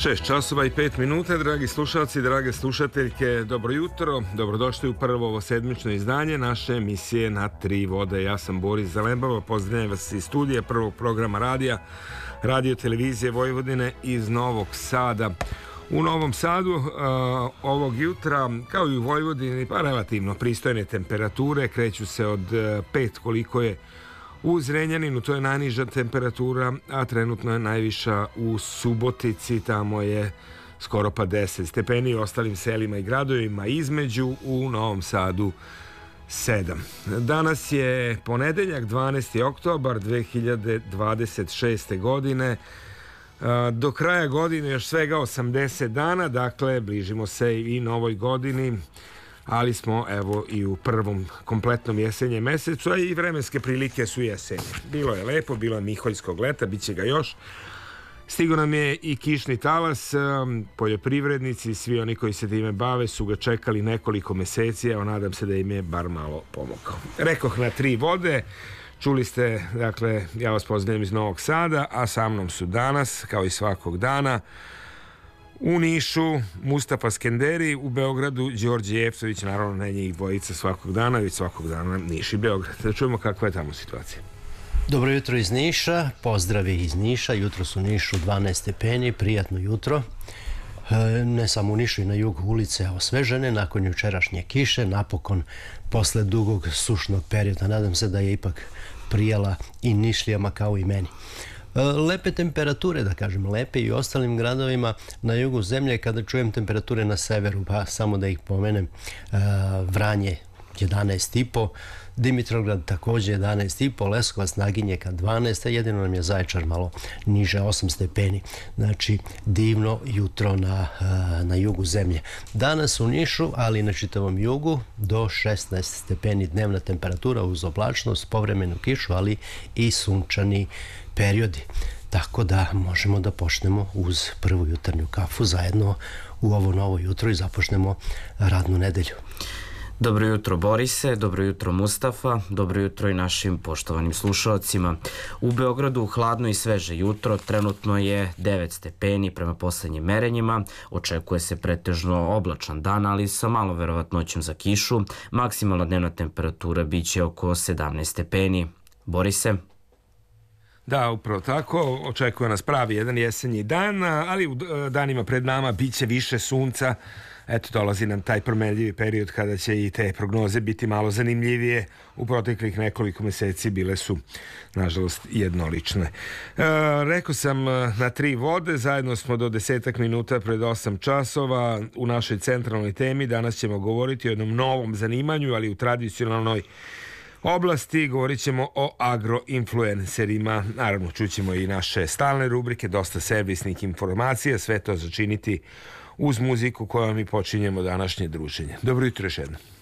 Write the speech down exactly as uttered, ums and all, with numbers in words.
Šest časova i pet minuta, dragi slušalci, drage slušateljke, dobro jutro, dobrodošli u prvo ovo sedmično izdanje naše emisije Na tri vode. Ja sam Boris Zalembava, pozdravljam vas iz studija prvog programa radija, radio televizije Vojvodine iz Novog Sada. U Novom Sadu uh, ovog jutra, kao i u Vojvodini, pa relativno pristojne temperature, kreću se od uh, pet koliko je u Zrenjaninu, to je najniža temperatura, a trenutno je najviša u Subotici, tamo je skoro pa deset stepeni, u ostalim selima i gradovima između, u Novom Sadu sedam. Danas je ponedeljak, dvanaesti oktobar dve hiljade dvadeset šeste. godine. Do kraja godine još svega osamdeset dana, dakle bližimo se i novoj godini, ali smo evo i u prvom kompletnom jesenjem mesecu, a i vremenske prilike su jesenje. Bilo je lepo, bilo je miholjskog leta, bit će ga još. Stigo nam je i kišni talas, poljoprivrednici, svi oni koji se time bave su ga čekali nekoliko meseci, evo nadam se da im je bar malo pomogao. Rekoh na tri vode, čuli ste, dakle, ja vas pozdravljam iz Novog Sada, a sa mnom su danas, kao i svakog dana, u Nišu Mustafa Skenderi, u Beogradu Đorđe Jeftović, naravno ne njih dvojica svakog dana, već svakog dana Niš i Beograd. Da čujemo kakva je tamo situacija. Dobro jutro iz Niša, pozdravi iz Niša, jutro su u Nišu dvanaest stepeni, prijatno jutro. E, ne samo u Nišu i na jugu ulice osvežene, nakon jučerašnje kiše, napokon posle dugog sušnog perioda, nadam se da je ipak prijala i Nišlijama kao i meni. Lepe temperature, da kažem, lepe i u ostalim gradovima na jugu zemlje. Kada čujem temperature na severu, pa samo da ih pomenem, Vranje jedanaest i po, Dimitrovgrad također jedanaest i po, Leskovac, Naginjeka dvanaest, a jedino nam je Zaječar malo niže, osam stepeni. Znači, divno jutro na, na jugu zemlje. Danas u Nišu, ali i na čitavom jugu, do šesnaest stepeni dnevna temperatura uz oblačnost, povremenu kišu, ali i sunčani periodi. Tako da možemo da počnemo uz prvu jutarnju kafu zajedno u ovo novo jutro i započnemo radnu nedelju. Dobro jutro Borise, dobro jutro Mustafa, dobro jutro i našim poštovanim slušalcima. U Beogradu hladno i sveže jutro, trenutno je devet stepeni prema poslednjim merenjima, očekuje se pretežno oblačan dan, ali sa malo verovatnoćom za kišu, maksimalna dnevna temperatura biće oko sedamnaest stepeni. Borise? Da, upravo tako, očekuje nas pravi jedan jesenji dan, ali u danima pred nama bit će više sunca. Eto, dolazi nam taj promenljivi period kada će i te prognoze biti malo zanimljivije. U proteklih nekoliko meseci bile su, nažalost, jednolične. E, rekao sam na tri vode, zajedno smo do desetak minuta pred osam časova. U našoj centralnoj temi danas ćemo govoriti o jednom novom zanimanju, ali u tradicionalnoj oblasti. Govorit ćemo o agroinfluencerima. Naravno, čućemo i naše stalne rubrike, dosta servisnih informacija, sve to začiniti uz muziku kojom mi počinjemo današnje druženje. Dobro jutro još jednom.